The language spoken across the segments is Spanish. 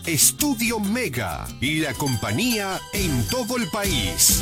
Estudio Mega y la compañía en todo el país.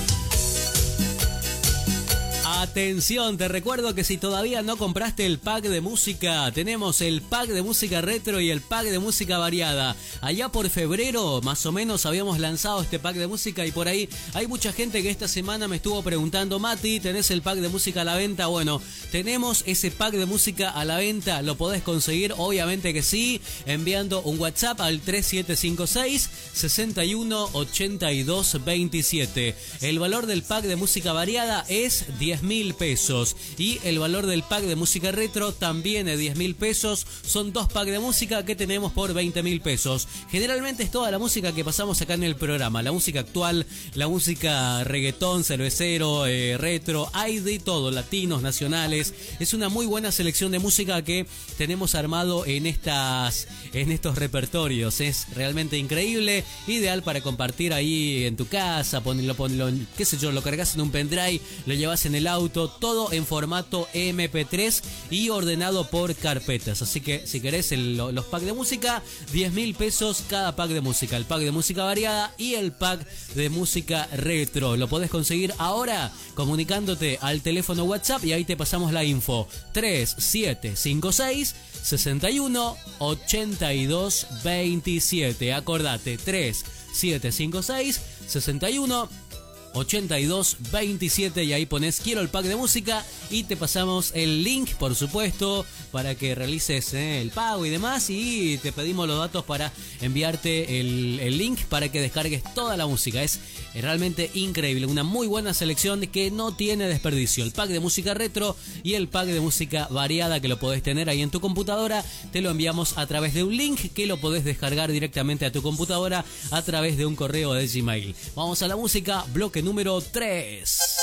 Atención, te recuerdo que si todavía no compraste el pack de música, tenemos el pack de música retro y el pack de música variada. Allá por febrero, más o menos, habíamos lanzado este pack de música y por ahí hay mucha gente que esta semana me estuvo preguntando: Mati, ¿tenés el pack de música a la venta? Bueno, tenemos ese pack de música a la venta, lo podés conseguir, obviamente que sí, enviando un WhatsApp al 3756 61 82 27. El valor del pack de música variada es 10.000 pesos y el valor del pack de música retro también es 10.000 pesos. Son dos packs de música que tenemos por 20.000 pesos. Generalmente es toda la música que pasamos acá en el programa, la música actual, la música reggaetón, cervecero, retro, hay de todo, latinos, nacionales. Es una muy buena selección de música que tenemos armado en estos repertorios. Es realmente increíble, ideal para compartir ahí en tu casa, ponelo, qué sé yo, lo cargas en un pendrive, lo llevas en el auto, todo en formato MP3 y ordenado por carpetas. Así que si querés los packs de música, 10.000 pesos cada pack de música. El pack de música variada y el pack de música retro. Lo podés conseguir ahora comunicándote al teléfono WhatsApp y ahí te pasamos la info. 3756 61 82 27. Acordate, 3756 61 82 27 y ahí pones quiero el pack de música y te pasamos el link, por supuesto, para que realices el pago y demás, y te pedimos los datos para enviarte el link para que descargues toda la música. Es realmente increíble, una muy buena selección que no tiene desperdicio. El pack de música retro y el pack de música variada que lo podés tener ahí en tu computadora, te lo enviamos a través de un link que lo podés descargar directamente a tu computadora a través de un correo de Gmail. Vamos a la música, bloque número 3.